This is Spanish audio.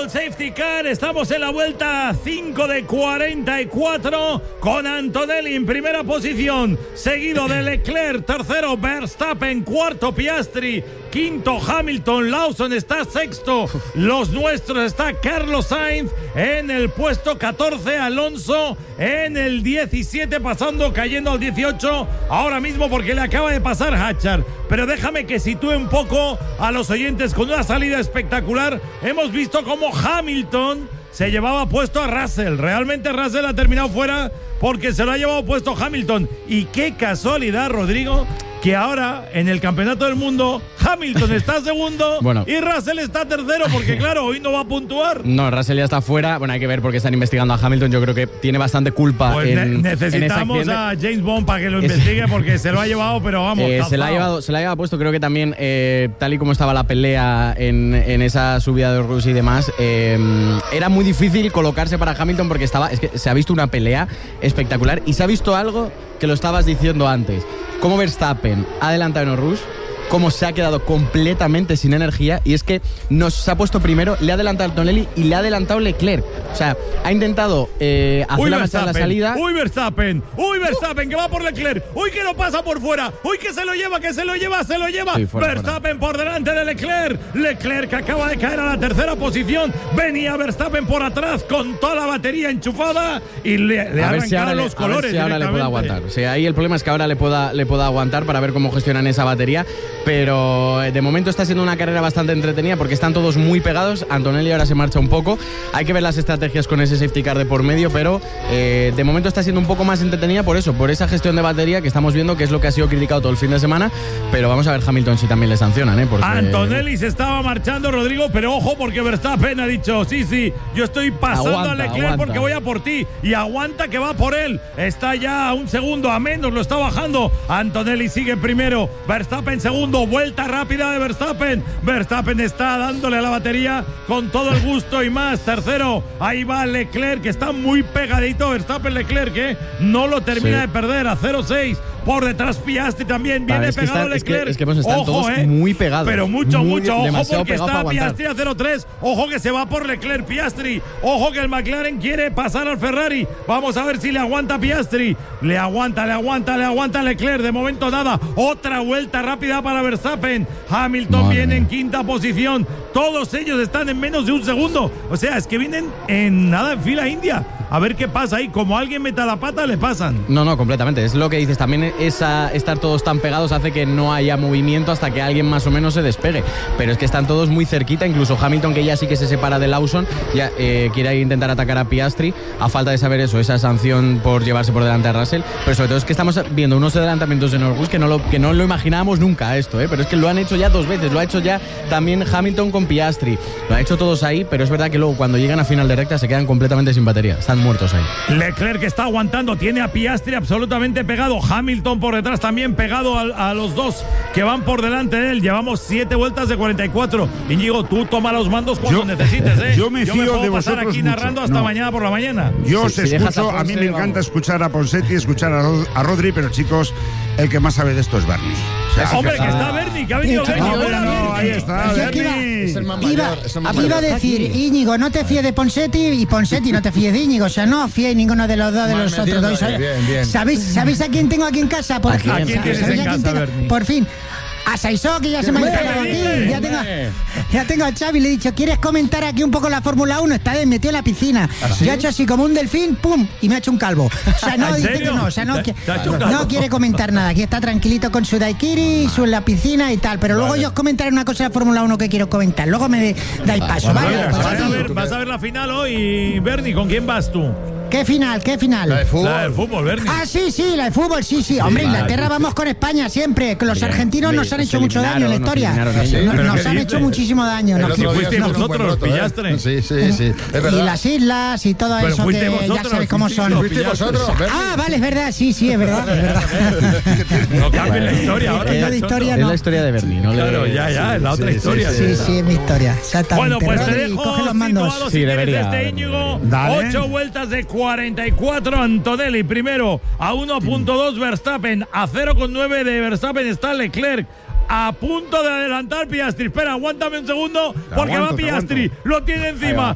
el safety car. Estamos en la vuelta 5 de 44 con Antonelli en primera posición, seguido de Leclerc, tercero Verstappen, cuarto Piastri, quinto Hamilton, Lawson está sexto, los nuestros está Carlos Sainz en el puesto 14, Alonso en el 17, cayendo al 18 ahora mismo porque le acaba de pasar Hatchard. Pero déjame que sitúe un poco a los oyentes con una salida espectacular. Hemos visto cómo Hamilton se llevaba puesto a Russell. Realmente Russell ha terminado fuera porque se lo ha llevado puesto Hamilton. Y qué casualidad, Rodrigo, que ahora en el Campeonato del Mundo Hamilton está segundo y Russell está tercero, porque claro, hoy no va a puntuar. No, Russell ya está fuera. Bueno, hay que ver porque están investigando a Hamilton. Yo creo que tiene bastante culpa. Pues necesitamos a James Bond para que lo investigue, porque se lo ha llevado, pero vamos. Se la ha llevado puesto. Creo que también, tal y como estaba la pelea en esa subida de Rusia y demás, era muy difícil colocarse para Hamilton porque es que se ha visto una pelea espectacular y se ha visto algo que lo estabas diciendo antes. Cómo Verstappen ha adelantado en Rush, cómo se ha quedado completamente sin energía, y es que se ha puesto primero, le ha adelantado Antonelli y le ha adelantado Leclerc. O sea, ha intentado hacer la salida. ¡Uy, Verstappen! Que va por Leclerc. ¡Uy, que lo pasa por fuera! ¡Uy, que se lo lleva! Sí, Verstappen por delante de Leclerc. Leclerc que acaba de caer a la tercera posición. Venía Verstappen por atrás con toda la batería enchufada y le ha arrancado los colores. A ver si ahora le puede aguantar. O sea, ahí el problema es que ahora le pueda aguantar para ver cómo gestionan esa batería. Pero de momento está siendo una carrera bastante entretenida porque están todos muy pegados. Antonelli ahora se marcha un poco. Hay que ver las estrategias con ese safety car de por medio, pero de momento está siendo un poco más entretenida por esa gestión de batería que estamos viendo, que es lo que ha sido criticado todo el fin de semana. Pero vamos a ver Hamilton si también le sancionan, porque Antonelli se estaba marchando, Rodrigo, pero ojo, porque Verstappen ha dicho sí, yo estoy pasando a Leclerc porque voy a por ti, y aguanta que va por él. Está ya a un segundo a menos, lo está bajando. Antonelli sigue primero, Verstappen segundo. Vuelta rápida de Verstappen. Verstappen está dándole a la batería con todo el gusto y más. Tercero, ahí va Leclerc, que está muy pegadito. Verstappen-Leclerc, que no lo termina de perder, a 0-6. Por detrás Piastri también viene pegado Leclerc. Es que están todos muy pegados. Pero mucho. Ojo, porque está Piastri a 0-3. Ojo que se va por Leclerc Piastri. Ojo que el McLaren quiere pasar al Ferrari. Vamos a ver si le aguanta Piastri. Le aguanta Leclerc. De momento nada. Otra vuelta rápida para Verstappen. Hamilton viene en quinta posición. Todos ellos están en menos de un segundo. O sea, es que vienen en fila india. A ver qué pasa ahí. Como alguien meta la pata, le pasan. No, completamente. Es lo que dices. También estar todos tan pegados hace que no haya movimiento hasta que alguien más o menos se despegue. Pero es que están todos muy cerquita. Incluso Hamilton, que ya sí que se separa de Lawson, ya quiere intentar atacar a Piastri. A falta de saber esa sanción por llevarse por delante a Russell. Pero sobre todo es que estamos viendo unos adelantamientos en Norwich que no lo imaginábamos nunca esto, Pero es que lo han hecho ya 2 veces. Lo ha hecho ya también Hamilton con Piastri. Lo han hecho todos ahí, pero es verdad que luego cuando llegan a final de recta se quedan completamente sin batería. Están muertos ahí. Leclerc, que está aguantando, tiene a Piastri absolutamente pegado. Hamilton por detrás también pegado a los dos que van por delante de él. Llevamos 7 vueltas de 44. Íñigo, tú toma los mandos cuando necesites, Yo me fío puedo de pasar vosotros aquí mucho. narrando hasta mañana por la mañana. Yo os escucho, a mí me encanta escuchar a Ponseti, escuchar a Rodri, pero chicos, el que más sabe de esto es Bernie. Hombre, que está Bernie, que ha venido Bernie. Ahí está, Bernie. Es el más mayor. Iba a decir, Íñigo, no te fíes de Ponseti, y Ponseti no te fíes de Íñigo. O sea, no fíes ninguno de los dos de los otros dos. Bien. ¿Sabéis a quién tengo aquí en casa? ¿A quién tienes en casa, Bernie? Por fin. A Saisó, que ya se me ha instalado aquí. Ya tengo a Xavi, le he dicho, ¿quieres comentar aquí un poco la Fórmula 1? Está metido en la piscina. Yo he hecho así como un delfín, ¡pum! Y me ha hecho un calvo. O sea, no, dice que no. O sea, no quiere comentar nada. Aquí está tranquilito con su daiquiri, en la piscina y tal. Pero luego yo os comentaré una cosa de Fórmula 1 que quiero comentar. Luego me dais paso, ¿vale? Vas a ver la final hoy, Bernie. ¿Con quién vas tú? ¿Qué final? La de fútbol. La del fútbol, Bernie. Sí, la de fútbol, sí. Hombre, Inglaterra vamos con España siempre. Que los argentinos nos han hecho mucho daño en la historia. Nos han hecho muchísimo daño. Fuisteis vosotros, pillaste. Sí. Y las islas y todo eso que ya sabéis cómo son. ¿Fuisteis vosotros? Vale, es verdad, sí, es verdad. No cambien la historia ahora. Es la historia de Bernie, ¿no? Claro, ya, es la otra historia. Sí, es mi historia, exactamente. Bueno, pues te dejo coge los mandos. si debería. Íñigo, 8 vueltas de 44, Antonelli primero a 1.2 Verstappen, a 0.9 de Verstappen está Leclerc. A punto de adelantar Piastri. Espera, aguántame un segundo porque va Piastri. Lo tiene encima.